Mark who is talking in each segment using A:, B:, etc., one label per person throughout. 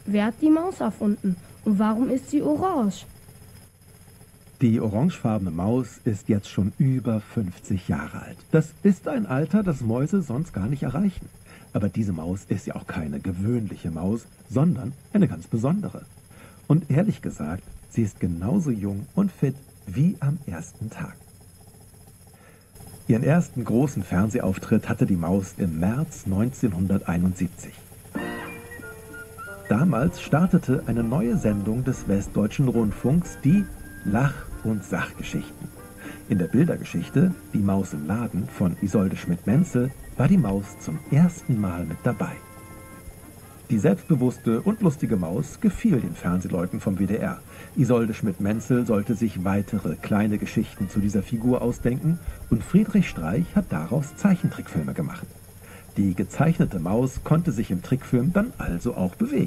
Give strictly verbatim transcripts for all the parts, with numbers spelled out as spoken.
A: Wer hat die Maus erfunden und warum ist sie orange?
B: Die orangefarbene Maus ist jetzt schon über fünfzig Jahre alt. Das ist ein Alter, das Mäuse sonst gar nicht erreichen. Aber diese Maus ist ja auch keine gewöhnliche Maus, sondern eine ganz besondere. Und ehrlich gesagt, sie ist genauso jung und fit wie am ersten Tag. Ihren ersten großen Fernsehauftritt hatte die Maus im März neunzehnhunderteinundsiebzig. Damals startete eine neue Sendung des Westdeutschen Rundfunks, die Lach- und Sachgeschichten. In der Bildergeschichte Die Maus im Laden von Isolde Schmidt-Menzel war die Maus zum ersten Mal mit dabei. Die selbstbewusste und lustige Maus gefiel den Fernsehleuten vom W D R. Isolde Schmidt-Menzel sollte sich weitere kleine Geschichten zu dieser Figur ausdenken und Friedrich Streich hat daraus Zeichentrickfilme gemacht. Die gezeichnete Maus konnte sich im Trickfilm dann also auch bewegen.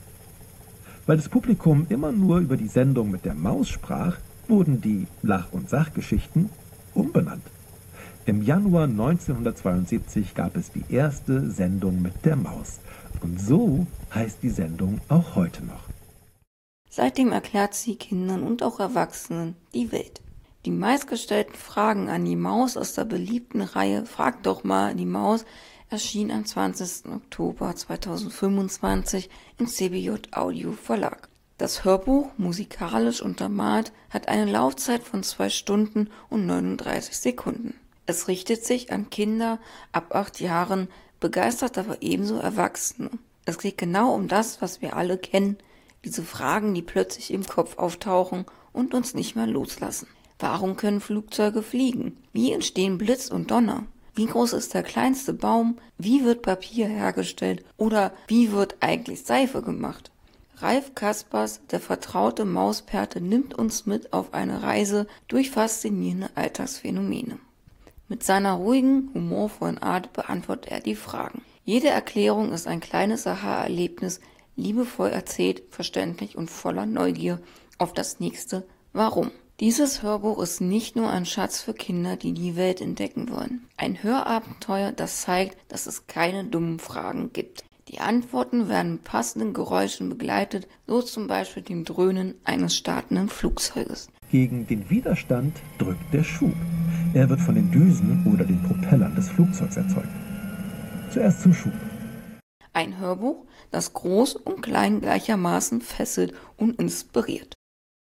B: Weil das Publikum immer nur über die Sendung mit der Maus sprach, wurden die Lach- und Sachgeschichten umbenannt. Im Januar neunzehnhundertzweiundsiebzig gab es die erste Sendung mit der Maus. Und so heißt die Sendung auch heute noch.
C: Seitdem erklärt sie Kindern und auch Erwachsenen die Welt. Die meistgestellten Fragen an die Maus aus der beliebten Reihe Frag doch mal die Maus erschien am zwanzigsten Oktober zweitausendfünfundzwanzig im C B J Audio Verlag. Das Hörbuch, musikalisch untermalt, hat eine Laufzeit von zwei Stunden und neununddreißig Sekunden. Es richtet sich an Kinder ab acht Jahren, begeistert aber ebenso Erwachsene. Es geht genau um das, was wir alle kennen, diese Fragen, die plötzlich im Kopf auftauchen und uns nicht mehr loslassen. Warum können Flugzeuge fliegen? Wie entstehen Blitz und Donner? Wie groß ist der kleinste Baum? Wie wird Papier hergestellt? Oder wie wird eigentlich Seife gemacht? Ralf Kaspers, der vertraute Mausperte, nimmt uns mit auf eine Reise durch faszinierende Alltagsphänomene. Mit seiner ruhigen, humorvollen Art beantwortet er die Fragen. Jede Erklärung ist ein kleines Aha-Erlebnis, liebevoll erzählt, verständlich und voller Neugier auf das nächste Warum. Dieses Hörbuch ist nicht nur ein Schatz für Kinder, die die Welt entdecken wollen. Ein Hörabenteuer, das zeigt, dass es keine dummen Fragen gibt. Die Antworten werden mit passenden Geräuschen begleitet, so zum Beispiel dem Dröhnen eines startenden Flugzeuges.
B: Gegen den Widerstand drückt der Schub. Er wird von den Düsen oder den Propellern des Flugzeugs erzeugt. Zuerst zum Schub.
C: Ein Hörbuch, das groß und klein gleichermaßen fesselt und inspiriert.